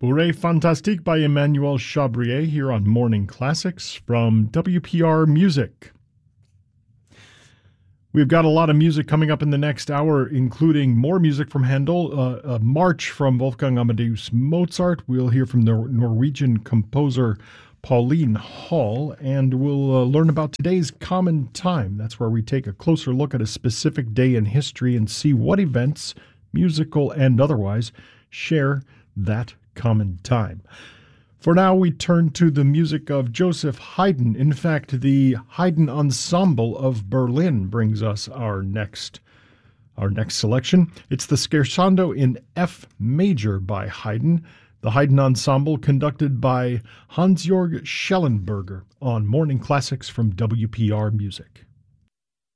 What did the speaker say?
Bourrée Fantastique by Emmanuel Chabrier here on Morning Classics from WPR Music. We've got a lot of music coming up in the next hour, including more music from Handel, a march from Wolfgang Amadeus Mozart. We'll hear from the Norwegian composer Pauline Hall, and we'll learn about today's common time. That's where we take a closer look at a specific day in history and see what events, musical and otherwise, share that common time. For now, we turn to the music of Joseph Haydn. In fact, the Haydn Ensemble of Berlin brings us our next selection. It's the Scherzando in F major by Haydn, the Haydn Ensemble conducted by Hans-Jörg Schellenberger on Morning Classics from WPR Music.